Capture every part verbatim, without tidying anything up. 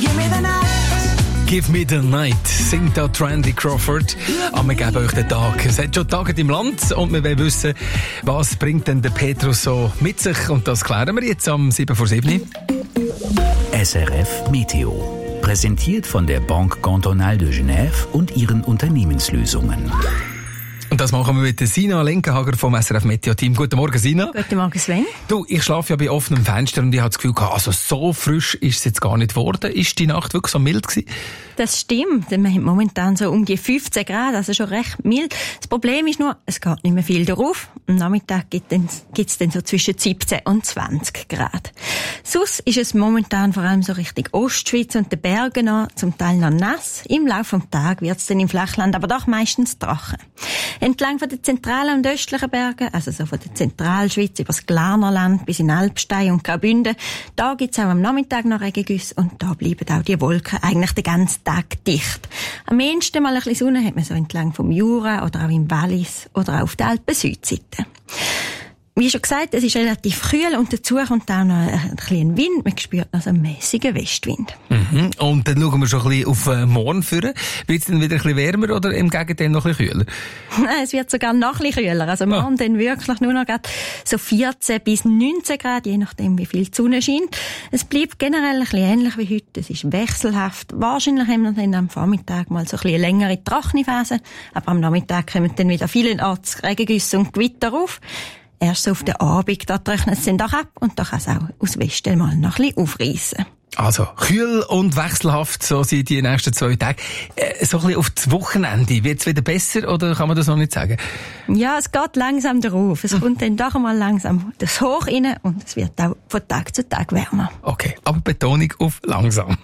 Give me the night. Give me the night, singt da Randy Crawford. Aber wir geben euch den Tag. Es hat schon Tage im Land und wir wollen wissen, was bringt denn der Petrus so mit sich? Und das klären wir jetzt am sieben vor sieben. S R F Meteo. Präsentiert von der Banque Cantonale de Genève und ihren Unternehmenslösungen. Und das machen wir mit der Sina Lenkenhager vom S R F Meteo-Team. Guten Morgen, Sina. Guten Morgen, Sven. Du, ich schlafe ja bei offenem Fenster und ich habe das Gefühl gehabt, also so frisch ist es jetzt gar nicht geworden. Ist die Nacht wirklich so mild gewesen? Das stimmt. Wir haben momentan so um die fünfzehn Grad, also schon recht mild. Das Problem ist nur, es geht nicht mehr viel darauf. Am Nachmittag gibt es dann so zwischen siebzehn und zwanzig Grad. Sonst ist es momentan vor allem so Richtung Ostschweiz und den Bergen noch, zum Teil noch nass. Im Laufe des Tages wird es dann im Flachland aber doch meistens trocken. Entlang von den zentralen und östlichen Bergen, also so von der Zentralschweiz über das Glarnerland bis in Alpstein und Graubünden, da gibt es auch am Nachmittag noch Regengüsse und da bleiben auch die Wolken eigentlich den ganzen Tag dicht. Am ehesten mal ein bisschen Sonne hat man so entlang vom Jura oder auch im Wallis oder auch auf der Alpen-Südseite. Wie schon gesagt, es ist relativ kühl und dazu kommt auch noch ein bisschen Wind. Man spürt noch so einen mässigen Westwind. Mhm. Und dann schauen wir schon ein bisschen auf äh, morgen führen. Wird es dann wieder ein bisschen wärmer oder im Gegenteil noch ein bisschen kühler? Nein, es wird sogar noch ein bisschen kühler. Also morgen ah. dann wirklich nur noch so vierzehn bis neunzehn Grad, je nachdem wie viel die Sonne scheint. Es bleibt generell ein bisschen ähnlich wie heute. Es ist wechselhaft. Wahrscheinlich haben wir dann am Vormittag mal so ein bisschen längere trockene Phase. Aber am Nachmittag kommen dann wieder vielenorts Regengüsse und Gewitter auf. Erst so auf den Abend, da trocknet es dann doch ab und da kann es auch aus Westen mal noch ein bisschen aufreissen. Also, kühl und wechselhaft, so sind die nächsten zwei Tage. Äh, so ein bisschen auf das Wochenende. Wird es wieder besser oder kann man das noch nicht sagen? Ja, es geht langsam darauf. Es kommt dann doch mal langsam das Hoch rein und es wird auch von Tag zu Tag wärmer. Okay, aber Betonung auf langsam.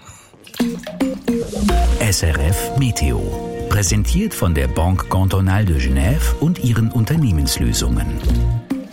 S R F Meteo. Präsentiert von der Banque Cantonale de Genève und ihren Unternehmenslösungen.